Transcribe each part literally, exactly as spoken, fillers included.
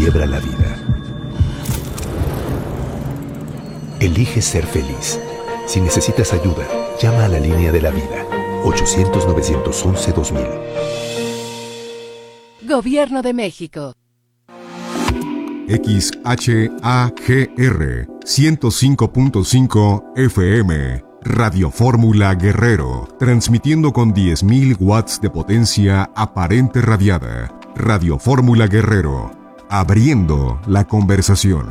quiebra la vida. Elige ser feliz. Si necesitas ayuda, llama a la línea de la vida. ochocientos, novecientos once, dos mil. Gobierno de México. X H A G R ciento cinco punto cinco F M, Radio Fórmula Guerrero, transmitiendo con diez mil watts de potencia aparente radiada. Radio Fórmula Guerrero, abriendo la conversación.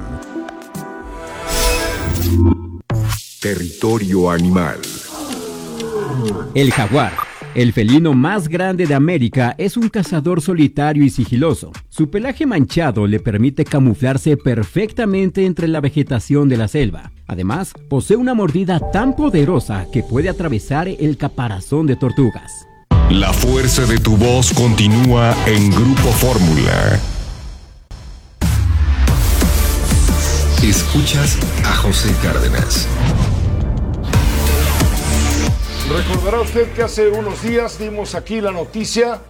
Territorio animal. El jaguar, el felino más grande de América, es un cazador solitario y sigiloso. Su pelaje manchado le permite camuflarse perfectamente entre la vegetación de la selva. Además, posee una mordida tan poderosa que puede atravesar el caparazón de tortugas. La fuerza de tu voz continúa en Grupo Fórmula. Escuchas a José Cárdenas. Recordará usted que hace unos días dimos aquí la noticia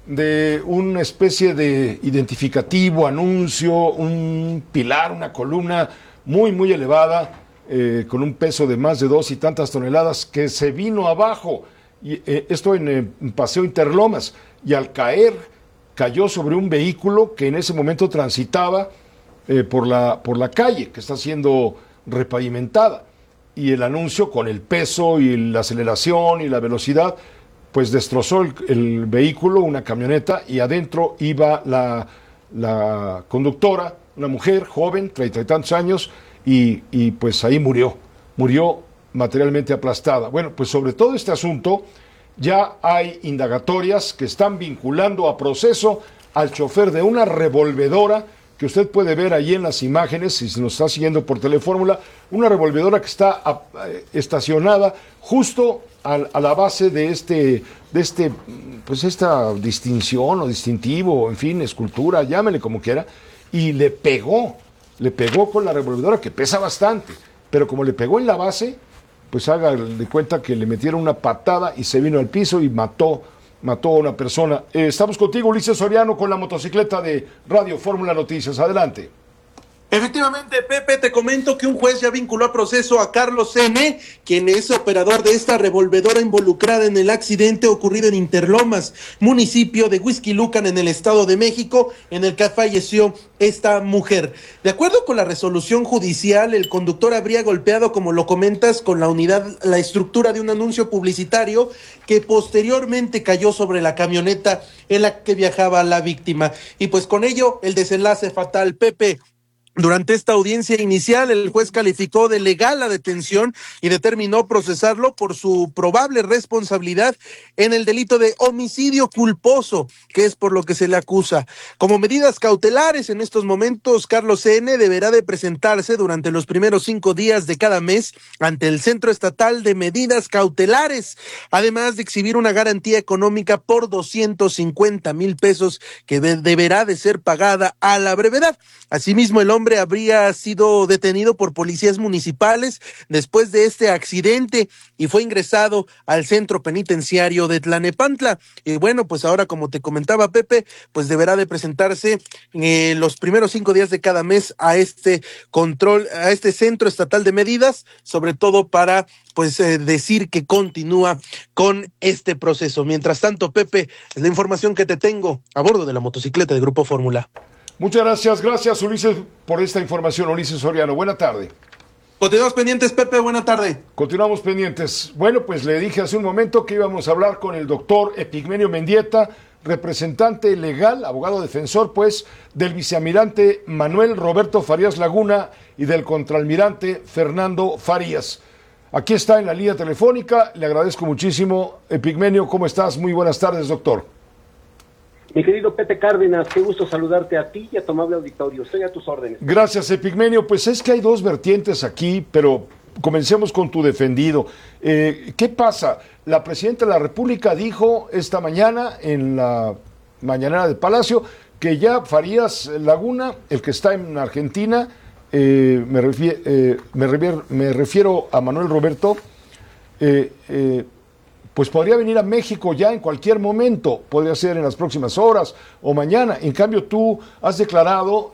de una especie de identificativo, anuncio, un pilar, una columna muy, muy elevada, eh, con un peso de más de dos y tantas toneladas, que se vino abajo, y, eh, esto en, eh, en Paseo Interlomas, y al caer, cayó sobre un vehículo que en ese momento transitaba eh, por la, por la calle, que está siendo repavimentada. Y el anuncio, con el peso y la aceleración y la velocidad, pues destrozó el, el vehículo, una camioneta, y adentro iba la, la conductora, una mujer joven, treinta y tantos años, y, y pues ahí murió, murió materialmente aplastada. Bueno, pues sobre todo este asunto ya hay indagatorias que están vinculando a proceso al chofer de una revolvedora, que usted puede ver ahí en las imágenes, si se nos está siguiendo por Telefórmula, una revolvedora que está a, a, estacionada justo a, a la base de este, de este, pues esta distinción o distintivo, en fin, escultura, llámele como quiera, y le pegó, le pegó con la revolvedora, que pesa bastante, pero como le pegó en la base, pues haga de cuenta que le metieron una patada y se vino al piso y mató mató a una persona. Eh, estamos contigo, Ulises Soriano, con la motocicleta de Radio Fórmula Noticias. Adelante. Efectivamente, Pepe, te comento que un juez ya vinculó a proceso a Carlos N., quien es operador de esta revolvedora involucrada en el accidente ocurrido en Interlomas, municipio de Huixquilucan, en el Estado de México, en el que falleció esta mujer. De acuerdo con la resolución judicial, el conductor habría golpeado, como lo comentas, con la unidad, la estructura de un anuncio publicitario que posteriormente cayó sobre la camioneta en la que viajaba la víctima. Y pues con ello, el desenlace fatal, Pepe. Durante esta audiencia inicial, el juez calificó de legal la detención y determinó procesarlo por su probable responsabilidad en el delito de homicidio culposo, que es por lo que se le acusa. Como medidas cautelares, en estos momentos, Carlos N. deberá de presentarse durante los primeros cinco días de cada mes ante el Centro Estatal de Medidas Cautelares, además de exhibir una garantía económica por doscientos cincuenta mil pesos que de- deberá de ser pagada a la brevedad. Asimismo, el hombre habría sido detenido por policías municipales después de este accidente y fue ingresado al centro penitenciario de Tlanepantla. Y bueno, pues ahora, como te comentaba, Pepe, pues deberá de presentarse eh, los primeros cinco días de cada mes a este control, a este Centro Estatal de Medidas, sobre todo para pues eh, decir que continúa con este proceso. Mientras tanto, Pepe, es la información que te tengo a bordo de la motocicleta de Grupo Fórmula. Muchas gracias, gracias Ulises por esta información, Ulises Soriano. Buena tarde. Continuamos pendientes, Pepe, buena tarde. Continuamos pendientes. Bueno, pues le dije hace un momento que íbamos a hablar con el doctor Epigmenio Mendieta, representante legal, abogado defensor, pues, del vicealmirante Manuel Roberto Farías Laguna y del contraalmirante Fernando Farías. Aquí está en la línea telefónica, le agradezco muchísimo. Epigmenio, ¿cómo estás? Muy buenas tardes, doctor. Mi querido Pepe Cárdenas, qué gusto saludarte a ti y a tu amable auditorio. Estoy a tus órdenes. Gracias, Epigmenio. Pues es que hay dos vertientes aquí, pero comencemos con tu defendido. Eh, ¿Qué pasa? La presidenta de la República dijo esta mañana en la mañanera del Palacio que ya Farías Laguna, el que está en Argentina, eh, me, refiero, eh, me, refiero, me refiero a Manuel Roberto, eh, eh, pues podría venir a México ya en cualquier momento, podría ser en las próximas horas o mañana. En cambio, tú has declarado